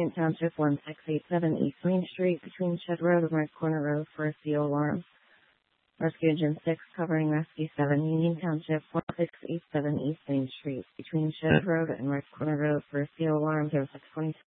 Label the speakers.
Speaker 1: Union Township 1687 East Main Street between Shed Road and Right Corner Road for a CO alarm. Rescue Engine 6 covering Rescue 7 Union Township 1687 East Main Street between Shed Road and Right Corner Road for a CO alarm 0620.